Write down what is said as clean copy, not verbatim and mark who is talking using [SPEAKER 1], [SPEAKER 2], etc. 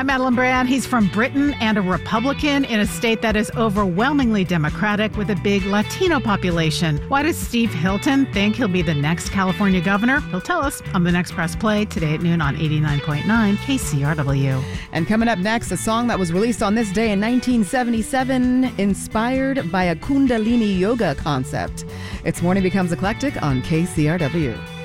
[SPEAKER 1] I'm Madeline Brand. He's from Britain and a Republican in a state that is overwhelmingly Democratic with a big Latino population. Why does Steve Hilton think he'll be the next California governor? He'll tell us on the next Press Play today at noon on 89.9 KCRW.
[SPEAKER 2] And coming up next, a song that was released on this day in 1977, inspired by a Kundalini yoga concept. It's Morning Becomes Eclectic on KCRW.